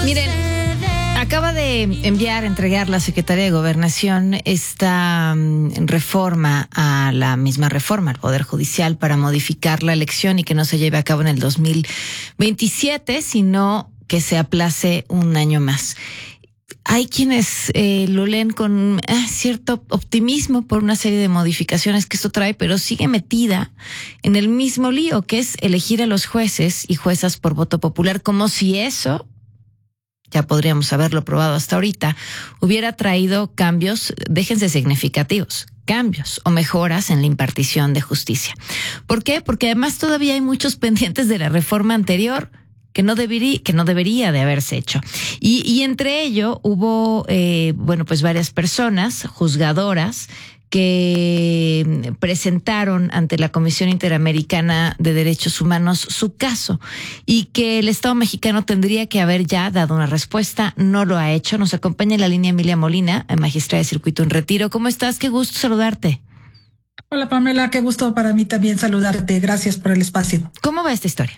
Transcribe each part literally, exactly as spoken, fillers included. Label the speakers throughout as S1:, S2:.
S1: Miren, acaba de enviar, entregar la Secretaría de Gobernación esta um, reforma a la misma reforma al Poder Judicial para modificar la elección y que no se lleve a cabo en el dos mil veintisiete, sino que se aplace un año más. Hay quienes eh, lo leen con eh, cierto optimismo por una serie de modificaciones que esto trae, pero sigue metida en el mismo lío, que es elegir a los jueces y juezas por voto popular, como si eso, ya podríamos haberlo probado hasta ahorita, hubiera traído cambios, déjense significativos, cambios o mejoras en la impartición de justicia. ¿Por qué? Porque además todavía hay muchos pendientes de la reforma anterior que no debería, que no debería de haberse hecho. Y, y entre ello hubo, eh, bueno, pues varias personas juzgadoras que presentaron ante la Comisión Interamericana de Derechos Humanos su caso y que el Estado mexicano tendría que haber ya dado una respuesta. No lo ha hecho. Nos acompaña en la línea Emilia Molina, magistrada de circuito en retiro. ¿Cómo estás? Qué gusto saludarte.
S2: Hola Pamela, qué gusto para mí también saludarte. Gracias por el espacio.
S1: ¿Cómo va esta historia?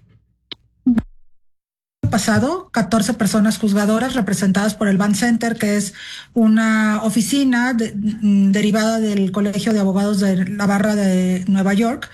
S2: Pasado, catorce personas juzgadoras representadas por el Ban Center, que es una oficina de, derivada del Colegio de Abogados de la Barra de Nueva York.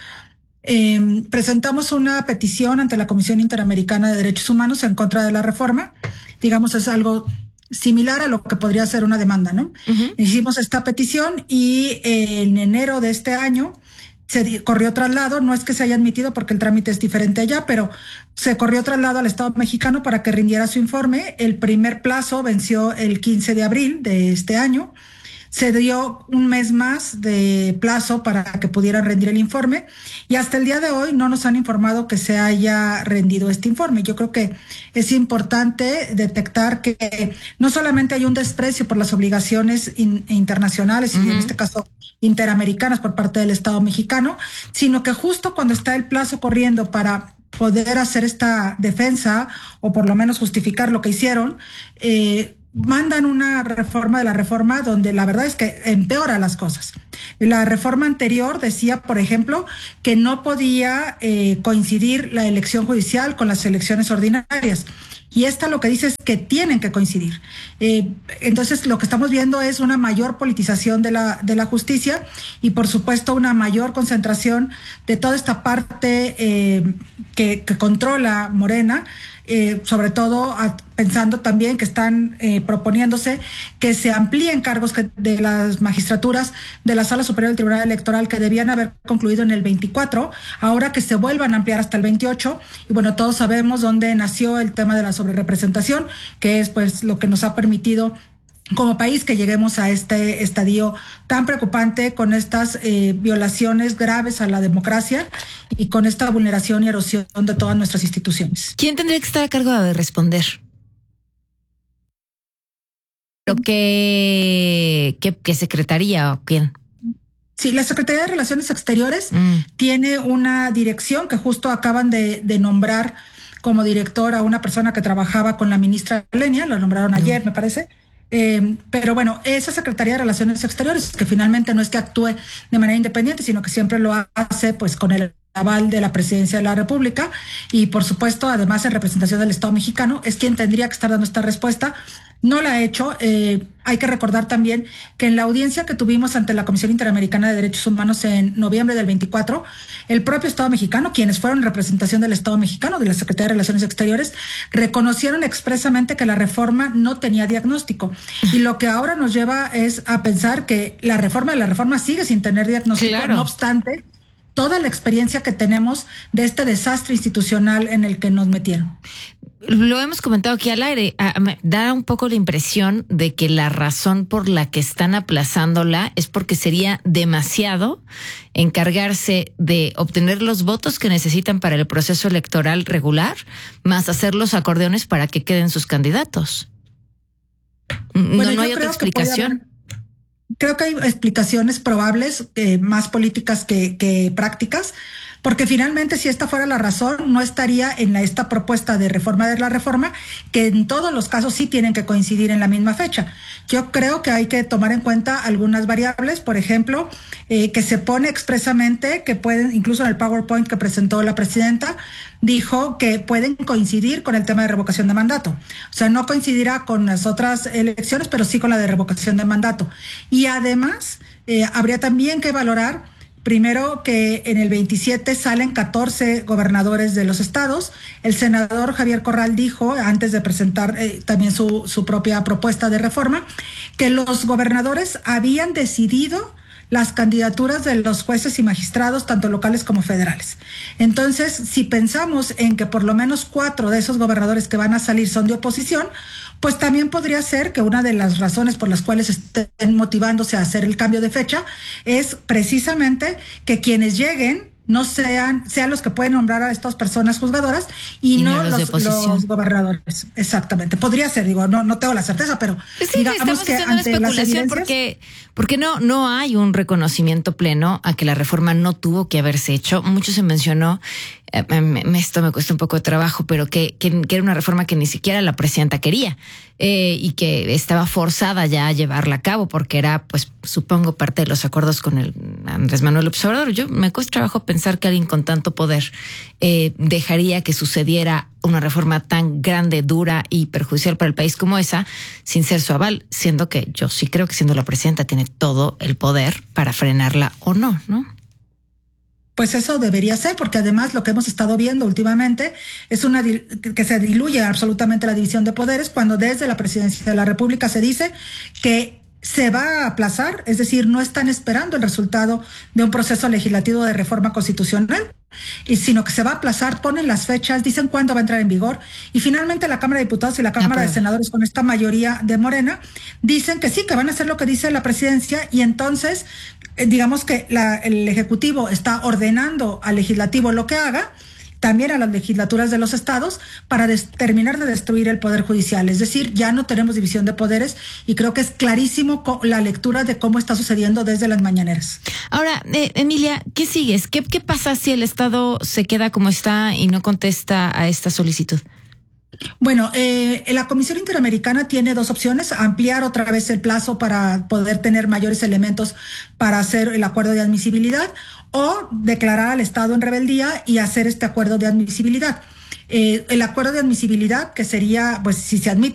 S2: Eh, presentamos una petición ante la Comisión Interamericana de Derechos Humanos en contra de la reforma. Digamos, es algo similar a lo que podría ser una demanda, ¿no? Uh-huh. Hicimos esta petición y eh, en enero de este año se corrió traslado, no es que se haya admitido porque el trámite es diferente allá, pero se corrió traslado al Estado mexicano para que rindiera su informe. El primer plazo venció el quince de abril de este año. Se dio un mes más de plazo para que pudieran rendir el informe y hasta el día de hoy no nos han informado que se haya rendido este informe. Yo creo que es importante detectar que no solamente hay un desprecio por las obligaciones in- internacionales, uh-huh. y en este caso interamericanas por parte del Estado mexicano, sino que justo cuando está el plazo corriendo para poder hacer esta defensa o por lo menos justificar lo que hicieron, eh, mandan una reforma de la reforma donde la verdad es que empeora las cosas. La reforma anterior decía, por ejemplo, que no podía eh, coincidir la elección judicial con las elecciones ordinarias. Y esta lo que dice es que tienen que coincidir. Eh, entonces, lo que estamos viendo es una mayor politización de la, de la justicia y, por supuesto, una mayor concentración de toda esta parte eh, que, que controla Morena. Eh, sobre todo a, pensando también que están eh, proponiéndose que se amplíen cargos que, de las magistraturas de la Sala Superior del Tribunal Electoral que debían haber concluido en el veinticuatro, ahora que se vuelvan a ampliar hasta el veintiocho. Y bueno, todos sabemos dónde nació el tema de la sobrerepresentación, que es pues lo que nos ha permitido como país que lleguemos a este estadio tan preocupante con estas eh, violaciones graves a la democracia y con esta vulneración y erosión de todas nuestras instituciones.
S1: ¿Quién tendría que estar a cargo de responder? ¿Qué, qué, qué secretaría o quién?
S2: Sí, la Secretaría de Relaciones Exteriores mm. tiene una dirección que justo acaban de, de nombrar como director a una persona que trabajaba con la ministra Lenia, lo nombraron mm. ayer, me parece. Eh, pero bueno, esa Secretaría de Relaciones Exteriores, que finalmente no es que actúe de manera independiente, sino que siempre lo hace pues con el aval de la Presidencia de la República y por supuesto además en representación del Estado mexicano, es quien tendría que estar dando esta respuesta. No la ha hecho. Eh, hay que recordar también que en la audiencia que tuvimos ante la Comisión Interamericana de Derechos Humanos en noviembre del veinticuatro, el propio Estado mexicano, quienes fueron en representación del Estado mexicano, de la Secretaría de Relaciones Exteriores, reconocieron expresamente que la reforma no tenía diagnóstico. Y lo que ahora nos lleva es a pensar que la reforma de la reforma sigue sin tener diagnóstico, claro. No obstante, toda la experiencia que tenemos de este desastre institucional en el que nos metieron.
S1: Lo hemos comentado aquí al aire, da un poco la impresión de que la razón por la que están aplazándola es porque sería demasiado encargarse de obtener los votos que necesitan para el proceso electoral regular, más hacer los acordeones para que queden sus candidatos. No, bueno, no hay otra explicación.
S2: Creo que hay explicaciones probables, eh, más políticas que, que prácticas. porque finalmente si esta fuera la razón, no estaría en la, esta propuesta de reforma de la reforma, que en todos los casos sí tienen que coincidir en la misma fecha. Yo creo que hay que tomar en cuenta algunas variables, por ejemplo, eh, que se pone expresamente que pueden, incluso en el PowerPoint que presentó la presidenta, dijo que pueden coincidir con el tema de revocación de mandato. O sea, no coincidirá con las otras elecciones, pero sí con la de revocación de mandato. Y además, eh, habría también que valorar, primero, que en el veintisiete salen catorce gobernadores de los estados. El senador Javier Corral dijo, antes de presentar eh, también su, su propia propuesta de reforma, que los gobernadores habían decidido las candidaturas de los jueces y magistrados, tanto locales como federales. Entonces, si pensamos en que por lo menos cuatro de esos gobernadores que van a salir son de oposición, pues también podría ser que una de las razones por las cuales estén motivándose a hacer el cambio de fecha es precisamente que quienes lleguen no sean, sean los que pueden nombrar a estas personas juzgadoras y, y no, no los, los gobernadores. Exactamente. Podría ser, digo, no, no tengo la certeza, pero
S1: pues sí, digamos
S2: estamos
S1: que
S2: haciendo
S1: ante una especulación porque, porque no, no hay un reconocimiento pleno a que la reforma no tuvo que haberse hecho. Mucho se mencionó, eh, esto me cuesta un poco de trabajo, pero que, que, que era una reforma que ni siquiera la presidenta quería eh, y que estaba forzada ya a llevarla a cabo porque era, pues, supongo, parte de los acuerdos con el Andrés Manuel López Obrador. Yo me cuesta trabajo pensar que alguien con tanto poder eh, dejaría que sucediera una reforma tan grande, dura y perjudicial para el país como esa, sin ser su aval, siendo que yo sí creo que siendo la presidenta tiene todo el poder para frenarla o no, ¿no?
S2: Pues eso debería ser, porque además lo que hemos estado viendo últimamente es una que se diluye absolutamente la división de poderes cuando desde la presidencia de la República se dice que se va a aplazar, es decir, no están esperando el resultado de un proceso legislativo de reforma constitucional, y sino que se va a aplazar, ponen las fechas, dicen cuándo va a entrar en vigor, y finalmente la Cámara de Diputados y la Cámara de Senadores, con esta mayoría de Morena, dicen que sí, que van a hacer lo que dice la presidencia, y entonces, eh, digamos que la, el Ejecutivo está ordenando al Legislativo lo que haga, también a las legislaturas de los estados, para terminar de destruir el Poder Judicial. Es decir, ya no tenemos división de poderes y creo que es clarísimo la lectura de cómo está sucediendo desde las mañaneras.
S1: Ahora, eh, Emilia, ¿qué sigues? ¿Qué, ¿Qué pasa si el Estado se queda como está y no contesta a esta solicitud?
S2: Bueno, eh, la Comisión Interamericana tiene dos opciones: ampliar otra vez el plazo para poder tener mayores elementos para hacer el acuerdo de admisibilidad, o declarar al Estado en rebeldía y hacer este acuerdo de admisibilidad. Eh, el acuerdo de admisibilidad, que sería, pues, si se admite